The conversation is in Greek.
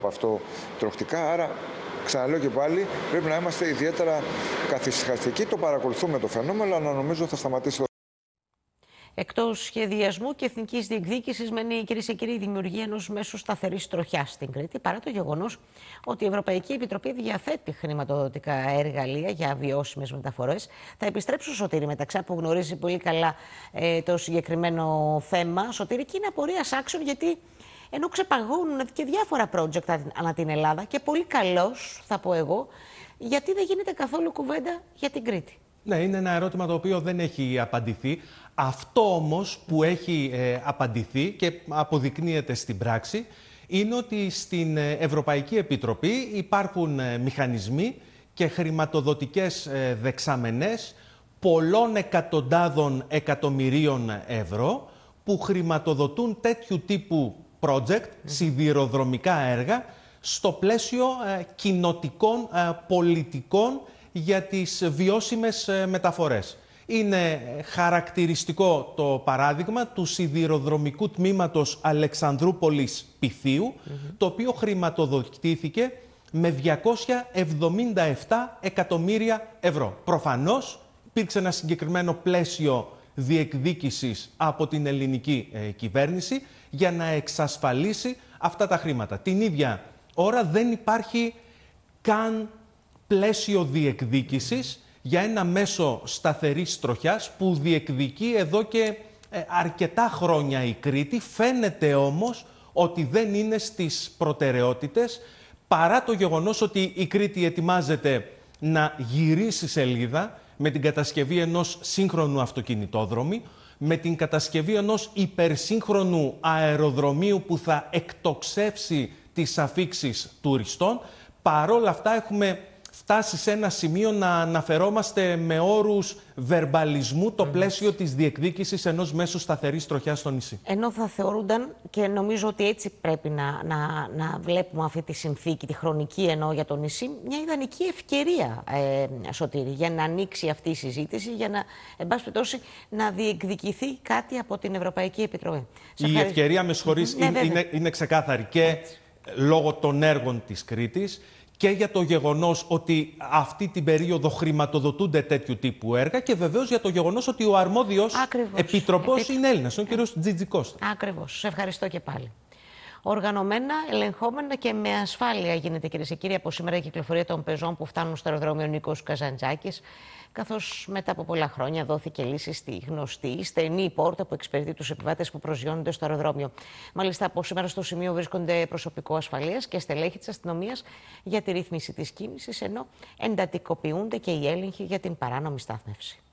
αυτό τροχτικά, άρα ξαναλέω και πάλι πρέπει να είμαστε ιδιαίτερα καθησυχαστικοί. Το παρακολουθούμε το φαινόμενο, αλλά νομίζω θα σταματήσει. Εκτός σχεδιασμού και εθνικής διεκδίκησης, μένει, κυρίες και κύριοι, η δημιουργία ενός μέσου σταθερής τροχιάς στην Κρήτη, παρά το γεγονός ότι η Ευρωπαϊκή Επιτροπή διαθέτει χρηματοδοτικά εργαλεία για βιώσιμες μεταφορές. Θα επιστρέψω, Σωτήρη Μεταξά, που γνωρίζει πολύ καλά το συγκεκριμένο θέμα. Σωτήρη, και είναι απορίας άξιων, γιατί ενώ ξεπαγώνουν και διάφορα project ανά την Ελλάδα, και πολύ καλώς, θα πω εγώ, γιατί δεν γίνεται καθόλου κουβέντα για την Κρήτη. Ναι, είναι ένα ερώτημα το οποίο δεν έχει απαντηθεί. Αυτό όμως που έχει απαντηθεί και αποδεικνύεται στην πράξη είναι ότι στην Ευρωπαϊκή Επιτροπή υπάρχουν μηχανισμοί και χρηματοδοτικές δεξαμενές πολλών εκατοντάδων εκατομμυρίων ευρώ που χρηματοδοτούν τέτοιου τύπου project, σιδηροδρομικά έργα, στο πλαίσιο κοινοτικών πολιτικών για τις βιώσιμες μεταφορές. Είναι χαρακτηριστικό το παράδειγμα του σιδηροδρομικού τμήματος Αλεξανδρούπολης Πυθίου, το οποίο χρηματοδοτήθηκε με 277 εκατομμύρια ευρώ. Προφανώς υπήρξε ένα συγκεκριμένο πλαίσιο διεκδίκησης από την ελληνική κυβέρνηση για να εξασφαλίσει αυτά τα χρήματα. Την ίδια ώρα δεν υπάρχει καν πλαίσιο διεκδίκησης για ένα μέσο σταθερής τροχιάς που διεκδικεί εδώ και αρκετά χρόνια η Κρήτη. Φαίνεται όμως ότι δεν είναι στις προτεραιότητες, παρά το γεγονός ότι η Κρήτη ετοιμάζεται να γυρίσει σελίδα με την κατασκευή ενός σύγχρονου αυτοκινητόδρομου, με την κατασκευή ενός υπερσύγχρονου αεροδρομίου που θα εκτοξεύσει τις αφίξεις τουριστών. Παρόλα αυτά έχουμε φτάσει σε ένα σημείο να αναφερόμαστε με όρους βερμπαλισμού το πλαίσιο της διεκδίκησης ενός μέσου σταθερής τροχιάς στο νησί. Ενώ θα θεωρούνταν, και νομίζω ότι έτσι πρέπει να βλέπουμε αυτή τη συνθήκη, τη χρονική εννοώ για το νησί, μια ιδανική ευκαιρία, Σωτήρη, για να ανοίξει αυτή η συζήτηση, για να, εν πάση περιπτώσει, να διεκδικηθεί κάτι από την Ευρωπαϊκή Επιτροπή. Η ευκαιρία, με συγχωρείς, είναι ξεκάθαρη και λόγω των έργων της Κρήτης, και για το γεγονός ότι αυτή την περίοδο χρηματοδοτούνται τέτοιου τύπου έργα, και βεβαίως για το γεγονός ότι ο αρμόδιος επίτροπος είναι Έλληνας, ο κ. Τζιτζικώστα. Ακριβώς. Σε ευχαριστώ και πάλι. Οργανωμένα, ελεγχόμενα και με ασφάλεια γίνεται, κυρίες και κύριοι, από σήμερα η κυκλοφορία των πεζών που φτάνουν στο αεροδρόμιο Νίκος Καζαντζάκης, καθώς μετά από πολλά χρόνια δόθηκε λύση στη γνωστή στενή πόρτα που εξυπηρετεί τους επιβάτες που προσγειώνονται στο αεροδρόμιο. Μάλιστα, από σήμερα στο σημείο βρίσκονται προσωπικό ασφαλείας και στελέχη της αστυνομίας για τη ρύθμιση της κίνησης, ενώ εντατικοποιούνται και οι έλεγχοι για την παράνομη στάθμευση.